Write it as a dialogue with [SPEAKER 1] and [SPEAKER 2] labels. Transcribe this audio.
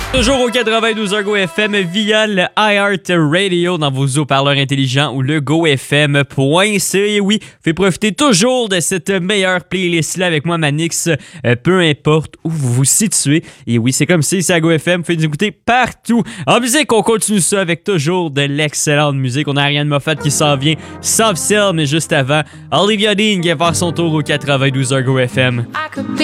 [SPEAKER 1] Toujours au 92 Go FM via le iHeart Radio dans vos haut-parleurs intelligents ou le gofm.ca. Et oui, faites profiter toujours de cette meilleure playlist-là avec moi, Manix, peu importe où vous vous situez. Et oui, c'est comme si c'est à GoFM, vous faites écouter partout. En musique, on continue ça avec toujours de l'excellente musique. On a Ariane Moffat qui s'en vient, Soft Cell, mais juste avant, Olivia Dean qui va faire son tour au 92 Go FM.